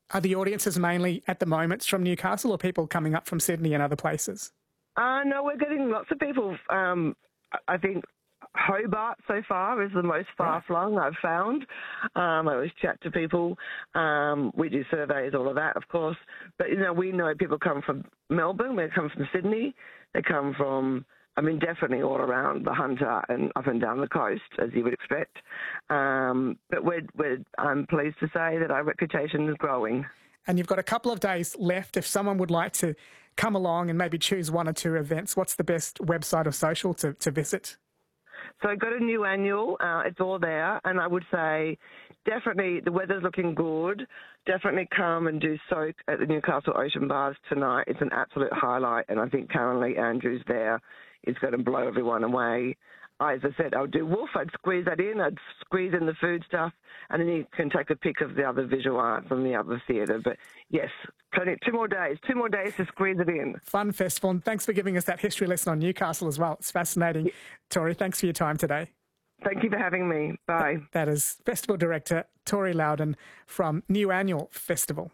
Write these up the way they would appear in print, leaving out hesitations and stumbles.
Are the audiences mainly at the moment from Newcastle or people coming up from Sydney and other places? No, we're getting lots of people. I think Hobart so far is the most far-flung I've found. I always chat to people. We do surveys, all of that, of course. But, we know people come from Melbourne, they come from Sydney, they come from, definitely all around the Hunter and up and down the coast, as you would expect. But I'm pleased to say that our reputation is growing. And you've got a couple of days left. If someone would like to come along and maybe choose one or two events, what's the best website or social to visit? So go to New Annual. It's all there. And I would say definitely the weather's looking good. Definitely come and do soak at the Newcastle Ocean Bars tonight. It's an absolute highlight. And I think Karen Lee Andrews there is going to blow everyone away. As I said, I would do Wolf. I'd squeeze that in. I'd squeeze in the food stuff. And then you can take a pick of the other visual arts and the other theatre. But yes, 2 more days to squeeze it in. Fun festival. And thanks for giving us that history lesson on Newcastle as well. It's fascinating. Tori, thanks for your time today. Thank you for having me. Bye. That is Festival Director Tori Loudon from New Annual Festival.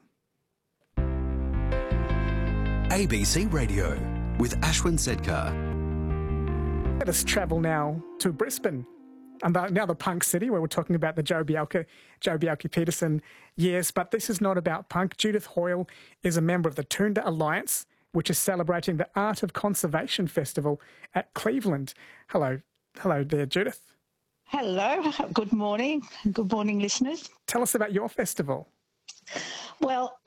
ABC Radio with Ashwin Sedkar. Let us travel now to Brisbane, and now the punk city, where we're talking about the Joh Bjelke-Petersen years. But this is not about punk. Judith Hoyle is a member of the Toondah Alliance, which is celebrating the Art of Conservation Festival at Cleveland. Hello there, Judith. Hello. Good morning. Good morning, listeners. Tell us about your festival. Well,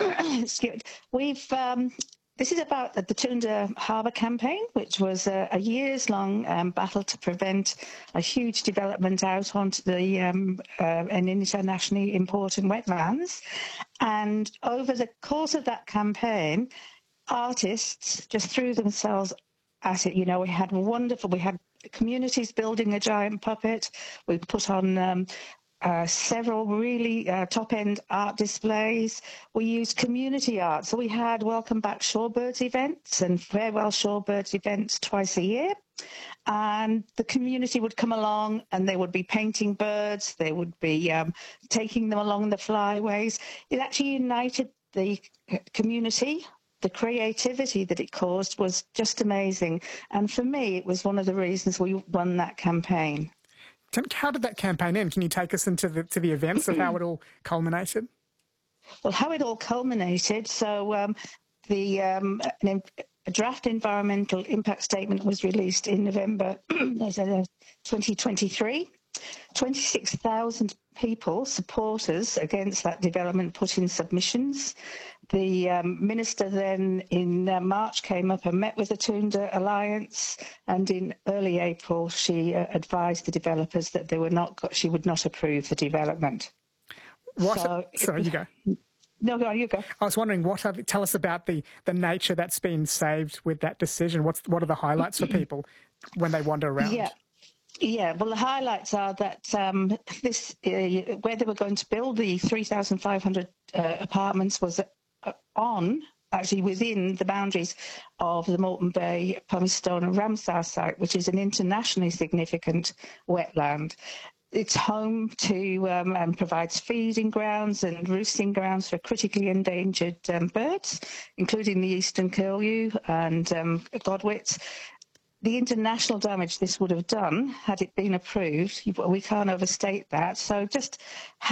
this is about the Toondah Harbour campaign, which was a years-long battle to prevent a huge development out onto an internationally important wetlands. And over the course of that campaign, artists just threw themselves at it. We had communities building a giant puppet. We put on several really top-end art displays. We used community art. So we had Welcome Back Shorebirds events and Farewell Shorebirds events twice a year. And the community would come along and they would be painting birds. They would be taking them along the flyways. It actually united the community. The creativity that it caused was just amazing. And for me, it was one of the reasons we won that campaign. How did that campaign end? Can you take us into the events of how it all culminated? Well, how it all culminated, so a draft environmental impact statement was released in November 2023. 26,000 people, supporters against that development, put in submissions. The minister then in March came up and met with the Toondah Alliance, and in early April she advised the developers that she would not approve the development. Sorry, you go. No, go on, you go. I was wondering, tell us about the nature that's been saved with that decision. What are the highlights for people when they wander around? Yeah, well, the highlights are that where they were going to build the 3,500 apartments was actually within the boundaries of the Moreton Bay, Pumicestone and Ramsar site, which is an internationally significant wetland. It's home to and provides feeding grounds and roosting grounds for critically endangered birds, including the eastern curlew and godwits. The international damage this would have done had it been approved, we can't overstate that. So just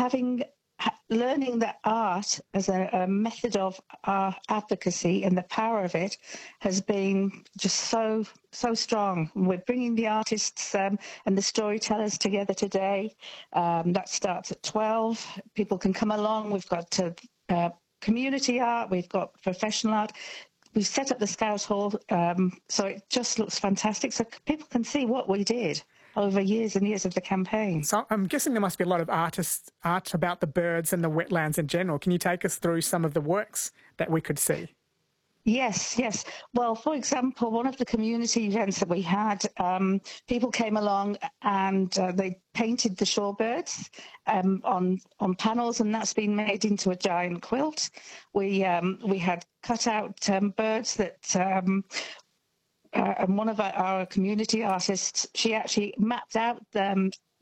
learning that art as a method of advocacy and the power of it has been just so strong. We're bringing the artists and the storytellers together today. That starts at 12. People can come along. We've got community art. We've got professional art. We've set up the Scout Hall, so it just looks fantastic. So people can see what we did over years and years of the campaign. So I'm guessing there must be a lot of art about the birds and the wetlands in general. Can you take us through some of the works that we could see? Yes. Well, for example, one of the community events that we had, people came along and they painted the shorebirds on panels, and that's been made into a giant quilt. We had cut out birds that. And one of our community artists, she actually mapped out the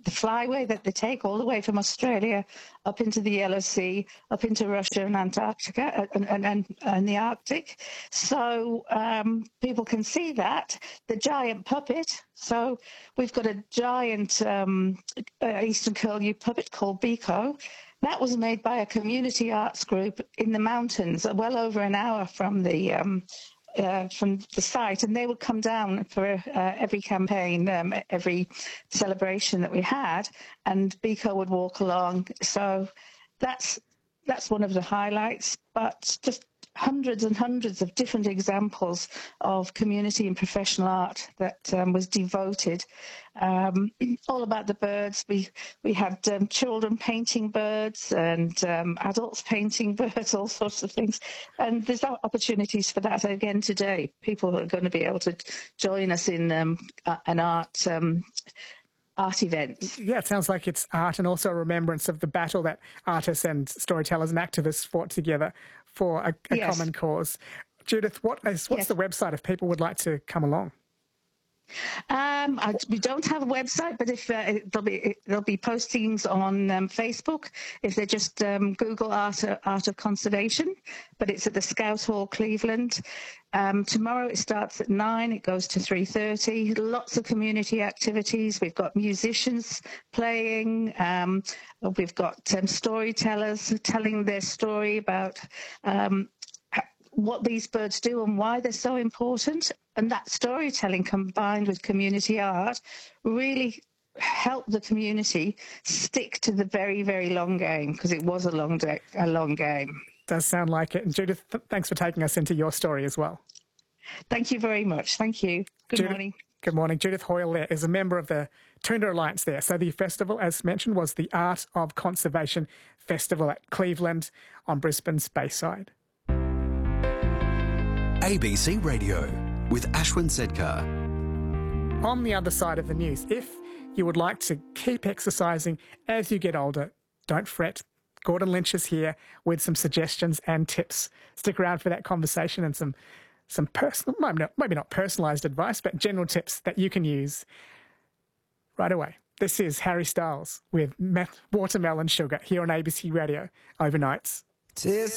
the flyway that they take all the way from Australia up into the Yellow Sea, up into Russia and Antarctica and the Arctic. So people can see that. The giant puppet. So we've got a giant Eastern Curlew puppet called Biko. That was made by a community arts group in the mountains, well over an hour from the site, and they would come down for every campaign, every celebration that we had, and Biko would walk along. So that's one of the highlights, but just hundreds and hundreds of different examples of community and professional art that was devoted. All about the birds. We had children painting birds and adults painting birds, all sorts of things. And there's opportunities for that again today. People are going to be able to join us in an art event. Yeah, it sounds like it's art and also a remembrance of the battle that artists and storytellers and activists fought together for a common cause. Judith, what's the website if people would like to come along? We don't have a website, but if there'll be postings on Facebook if they just Google Art of Conservation. But it's at the Scout Hall, Cleveland. Tomorrow it starts at 9. It goes to 3:30. Lots of community activities. We've got musicians playing. We've got storytellers telling their story about what these birds do and why they're so important. And that storytelling combined with community art really helped the community stick to the very, very long game, because it was a long game. Does sound like it. And Judith, thanks for taking us into your story as well. Thank you very much. Thank you. Good morning. Good morning. Judith Hoyle there is a member of the Toondah Alliance there. So the festival, as mentioned, was the Art of Conservation Festival at Cleveland on Brisbane's Bayside. ABC Radio with Ashwin Sedkar. On the other side of the news, if you would like to keep exercising as you get older, don't fret. Gordon Lynch is here with some suggestions and tips. Stick around for that conversation and some personal, maybe not personalised advice, but general tips that you can use right away. This is Harry Styles with Watermelon Sugar here on ABC Radio overnights. Tis